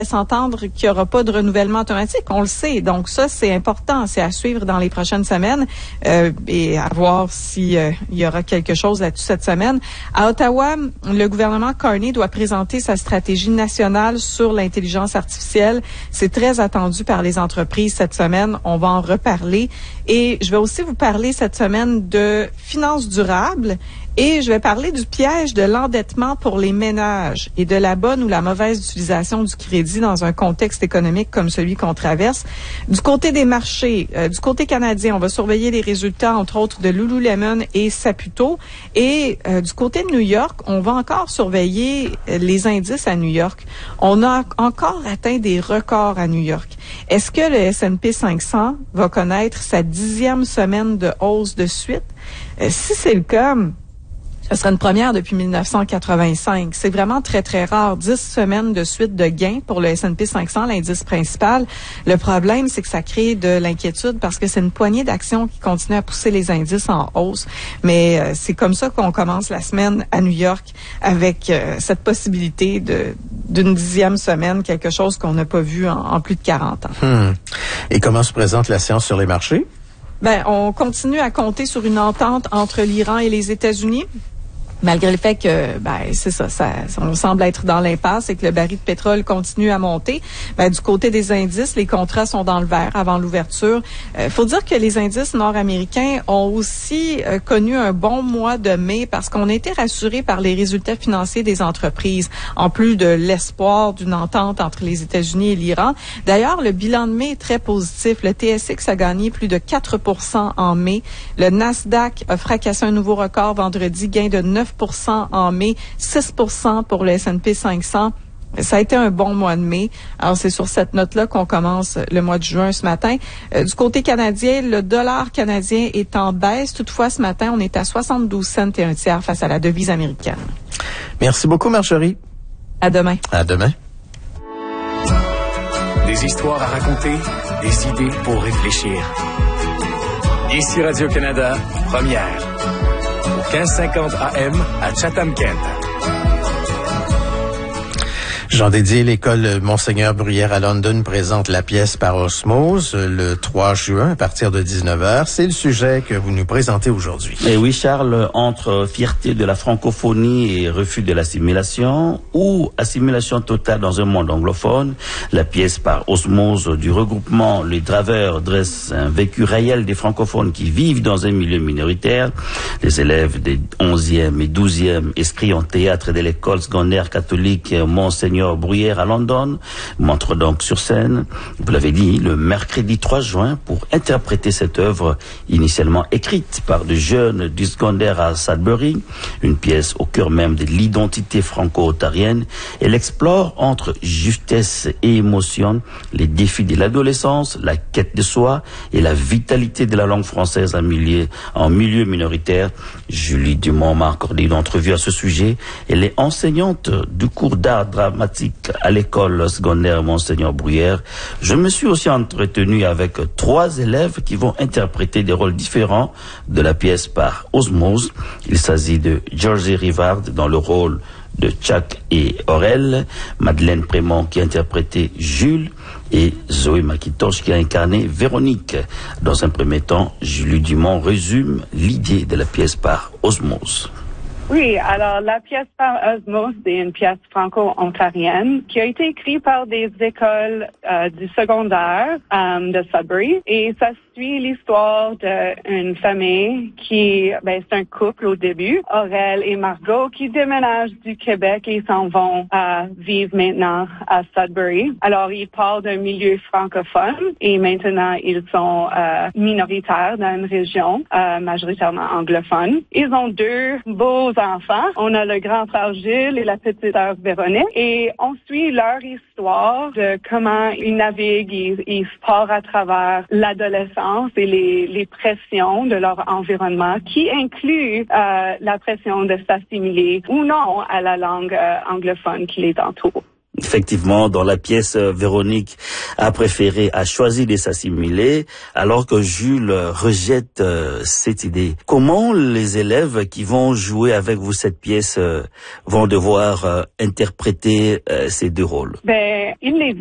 s'entendre qu'il n'y aura pas de renouvellement automatique. On le sait. Donc ça, c'est important. C'est à suivre dans les prochaines semaines et à voir s'il y aura quelque chose là-dessus cette semaine. À Ottawa, le gouvernement Carney doit présenter sa stratégie nationale sur l'intelligence artificielle. C'est très attendu par les entreprises cette semaine. On va en reparler. Et je vais aussi vous parler cette semaine de finances durables. Et je vais parler du piège de l'endettement pour les ménages et de la bonne ou la mauvaise utilisation du crédit dans un contexte économique comme celui qu'on traverse. Du côté des marchés, du côté canadien, on va surveiller les résultats, entre autres, de Lululemon et Saputo. Et du côté de New York, on va encore surveiller les indices à New York. On a encore atteint des records à New York. Est-ce que le S&P 500 va connaître sa 10e semaine de hausse de suite? Si c'est le cas, ce serait une première depuis 1985. C'est vraiment très, très rare. 10 semaines de suite de gains pour le S&P 500, l'indice principal. Le problème, c'est que ça crée de l'inquiétude parce que c'est une poignée d'actions qui continue à pousser les indices en hausse. Mais c'est comme ça qu'on commence la semaine à New York avec cette possibilité d'une 10e semaine, quelque chose qu'on n'a pas vu en plus de 40 ans. Et comment se présente la séance sur les marchés? On continue à compter sur une entente entre l'Iran et les États-Unis. Malgré le fait que, c'est ça, on semble être dans l'impasse et que le baril de pétrole continue à monter. Du côté des indices, les contrats sont dans le vert avant l'ouverture. Faut dire que les indices nord-américains ont aussi connu un bon mois de mai parce qu'on a été rassurés par les résultats financiers des entreprises, en plus de l'espoir d'une entente entre les États-Unis et l'Iran. D'ailleurs, le bilan de mai est très positif. Le TSX a gagné plus de 4% en mai. Le Nasdaq a fracassé un nouveau record vendredi, gain de 9% en mai, 6% pour le S&P 500. Ça a été un bon mois de mai. Alors, c'est sur cette note-là qu'on commence le mois de juin ce matin. Du côté canadien, le dollar canadien est en baisse. Toutefois, ce matin, on est à 72 cents et un tiers face à la devise américaine. Merci beaucoup, Marjorie. À demain. À demain. Des histoires à raconter, des idées pour réfléchir. Ici Radio-Canada, première. 1550 AM à Chatham-Kent. Jean Dédier, l'école Monseigneur Bruyère à London présente la pièce par osmose le 3 juin à partir de 19h. C'est le sujet que vous nous présentez aujourd'hui. Et oui, Charles, entre fierté de la francophonie et refus de l'assimilation ou assimilation totale dans un monde anglophone, la pièce par osmose du regroupement Les Draveurs dresse un vécu réel des francophones qui vivent dans un milieu minoritaire. Les élèves des 11e et 12e inscrits en théâtre de l'école secondaire catholique Monseigneur Bruyère à London montre donc sur scène, vous l'avez dit, le mercredi 3 juin pour interpréter cette œuvre initialement écrite par de jeunes du secondaire à Sudbury, une pièce au cœur même de l'identité franco-ontarienne. Elle explore entre justesse et émotion les défis de l'adolescence, la quête de soi et la vitalité de la langue française en milieu minoritaire. Julie Dumont m'a accordé une entrevue à ce sujet. Elle est enseignante du cours d'art dramatique à l'école secondaire Monseigneur Bruyère. Je me suis aussi entretenu avec 3 élèves qui vont interpréter des rôles différents de la pièce par osmose. Il s'agit de Georgie Rivard dans le rôle de Chuck et Aurel, Madeleine Prémont qui a interprété Jules et Zoé Macintosh qui a incarné Véronique. Dans un premier temps, Julie Dumont résume l'idée de la pièce par osmose. Oui, alors la pièce par osmose, c'est une pièce franco-ontarienne qui a été écrite par des écoles du secondaire de Sudbury et ça suit l'histoire d'une famille qui, c'est un couple au début, Aurel et Margot, qui déménagent du Québec et s'en vont vivre maintenant à Sudbury. Alors ils partent d'un milieu francophone et maintenant ils sont minoritaires dans une région majoritairement anglophone. Ils ont 2 beaux enfants. On a le grand frère Gilles et la petite sœur Véronique et on suit leur histoire de comment ils naviguent, ils partent à travers l'adolescence et les pressions de leur environnement qui inclut la pression de s'assimiler ou non à la langue anglophone qui les entoure. Effectivement, dans la pièce, Véronique a choisi de s'assimiler, alors que Jules rejette cette idée. Comment les élèves qui vont jouer avec vous cette pièce vont devoir interpréter ces deux rôles? Il les